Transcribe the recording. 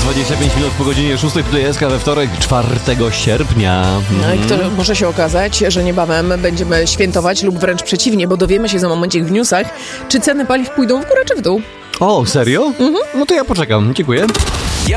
25 minut po godzinie 6, tutaj jest we wtorek, 4 sierpnia. No i to może się okazać, że niebawem będziemy świętować lub wręcz przeciwnie, bo dowiemy się za momencik w newsach, czy ceny paliw pójdą w górę czy w dół. O, serio? No to ja poczekam, dziękuję.